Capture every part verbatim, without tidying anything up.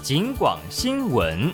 警广新闻。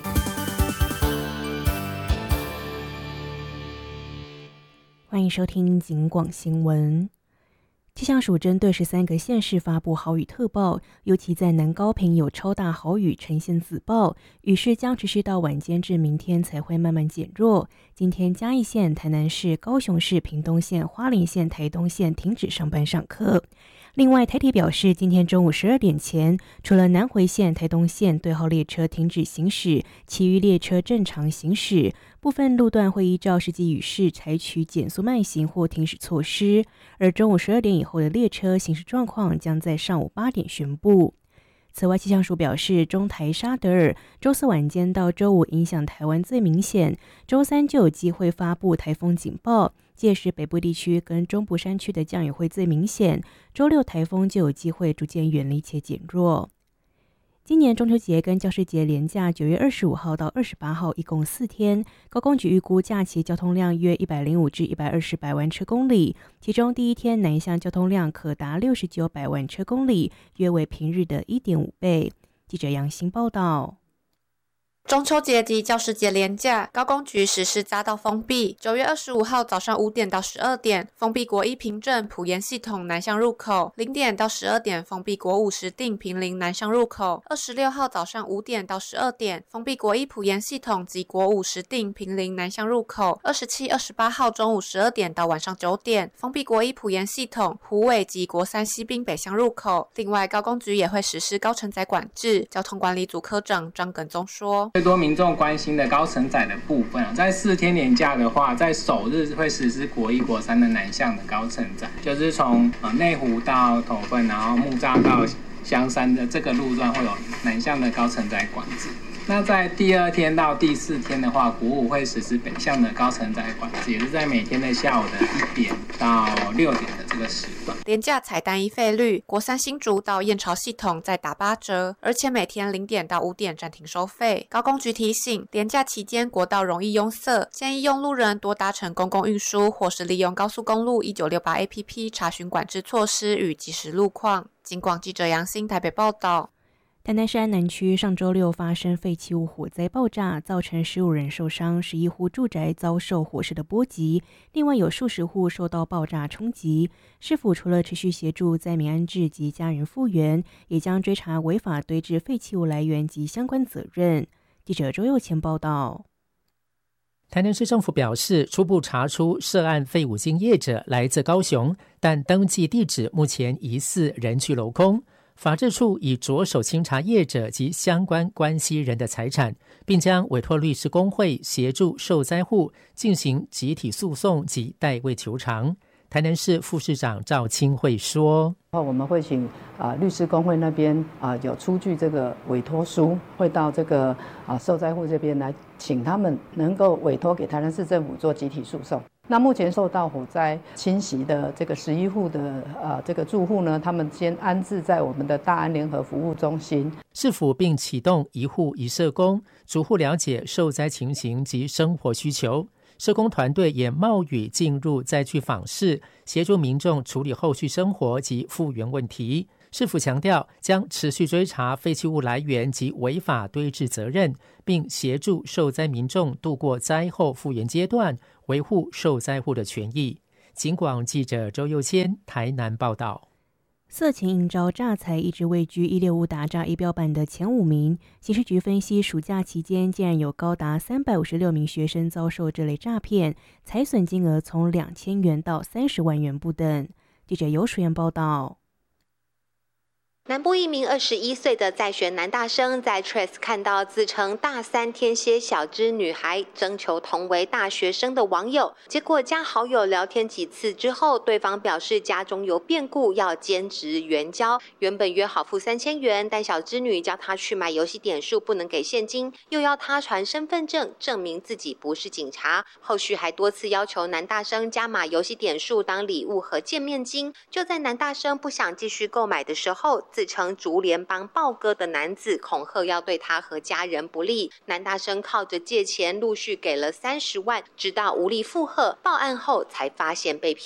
欢迎收听警广新闻。气象署针对十三个县市发布豪雨特报，尤其在南高屏有超大豪雨呈现紫报，雨势将持续到晚间至明天才会慢慢减弱。今天嘉义县、台南市、高雄市、屏东县、花莲县、台东县停止上班上课。另外，台铁表示，今天中午十二点前，除了南回线、台东线对号列车停止行驶，其余列车正常行驶。部分路段会依照实际雨势采取减速慢行或停驶措施。而中午十二点以后的列车行驶状况将在上午八点宣布。此外，气象署表示，中台沙德尔周四晚间到周五影响台湾最明显，周三就有机会发布台风警报。届时北部地区跟中部山区的降雨会最明显，周六台风就有机会逐渐远离且减弱。今年中秋节跟教师节连假九月二十五号到二十八号一共四天，高公局预估假期交通量约一百零五至一百二十百万车公里，其中第一天南向交通量可达六十九百万车公里，约为平日的 一点五倍。记者杨欣报道。 中秋节及教师节连假，高公局实施匝道封闭。九月二十五号早上五点到十二点，封闭国一平镇埔盐系统南向入口；零点到十二点，封闭国五石碇坪林南向入口。二十六号早上五点到十二点，封闭国一埔盐系统及国五石碇坪林南向入口。二十七、二十八号中午十二点到晚上九点，封闭国一埔盐系统埔尾及国三西滨北向入口。另外，高公局也会实施高承载管制。交通管理组科长张耿宗说。 最多民众关心的高承载的部分，在四天连假的话，在首日会实施国一、国三的南向的高承载，就是从呃内湖到头份，然后木栅到香山的这个路段会有南向的高承载管制。那在第二天到第四天的话，国五会实施北向的高承载管制，也是在每天的下午的一点到六点的这个时段。 连假采单一费率，国三新竹到燕巢系统再打八折，而且每天零点到五点暂停收费。高公局提醒，连假期间国道容易拥塞，建议用路人多搭乘公共运输，或是利用高速公路一九六八 A P P 查询管制措施与即时路况。警广记者杨欣台北报道。 台南市安南区上周六发生废弃物火灾爆炸，造成十五人受伤，十一户住宅遭受火势的波及，另外有数十户受到爆炸冲击。市府除了持续协助灾民安置及家人复原，也将追查违法堆置废弃物来源及相关责任。记者周佑谦报道。 台南市政府表示，初步查出涉案废五金业者来自高雄，但登记地址目前疑似人去楼空。法制处已着手清查业者及相关关系人的财产，并将委托律师公会协助受灾户进行集体诉讼及代位求偿。台南市副市长赵清慧说：“ 我们会请啊、呃、律师公会那边啊、呃、有出具这个委托书，会到这个啊、呃、受灾户这边来，请他们能够委托给台南市政府做集体诉讼。”那目前受到火灾侵袭的这个十一户的呃这个住户呢，他们先安置在我们的大安联合服务中心。 市府并启动一户一社工，逐户了解受灾情形及生活需求。社工团队也冒雨进入灾区访视，协助民众处理后续生活及复原问题。市府强调，将持续追查废弃物来源及违法堆置责任，并协助受灾民众度过灾后复原阶段，维护受灾户的权益。警广记者周佑谦台南报道。 色情应招诈财一直位居一六五打诈一标版的前五名。刑事局分析，暑假期间竟然有高达三百五十六名学生遭受这类诈骗，财损金额从两千元到三十万元不等。记者游淑妍报道。 南部一名二十一岁的在学男大生在 Threads 看到自称大三天蝎小只女孩征求同为大学生的网友，结果加好友聊天几次之后，对方表示家中有变故要兼职援交，原本约好付三千元，但小织女叫他去买游戏点数不能给现金，又要他传身份证证明自己不是警察，后续还多次要求男大生加码游戏点数当礼物和见面金。就在男大生不想继续购买的时候，自称竹联帮豹哥的男子恐吓要对他和家人不利，男大生靠着借钱陆续给了三十万，直到无力负荷，报案后才发现被骗。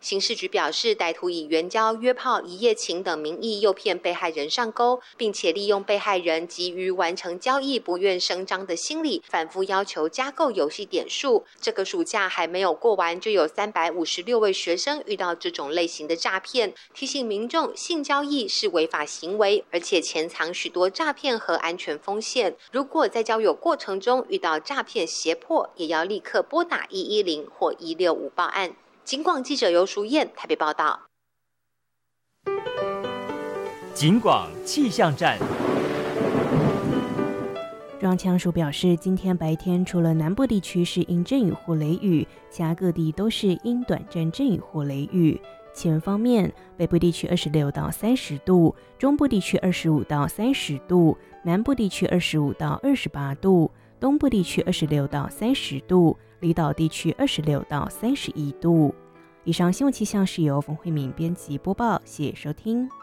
刑事局表示，歹徒以援交、约炮、一夜情等名义诱骗被害人上钩，并且利用被害人急于完成交易不愿声张的心理，反复要求加购游戏点数。这个暑假还没有过完，就有三百五十六位学生遇到这种类型的诈骗，提醒民众性交易是违法行为，而且潜藏许多诈骗和安全风险。如果在交友过程中遇到诈骗胁迫，也要立刻拨打一一零或一六五报案。警广记者游淑燕台北报道。 警广气象站。 中央气象署表示，今天白天除了南部地区是阴阵雨或雷雨，其他各地都是阴短暂阵雨或雷雨。气温方面，北部地区二十六到三十度，中部地区二十五到三十度，南部地区二十五到二十八度，东部地区二十六到三十度，离岛地区二十六到三十一度。以上新闻气象是由冯慧敏编辑播报，谢谢收听。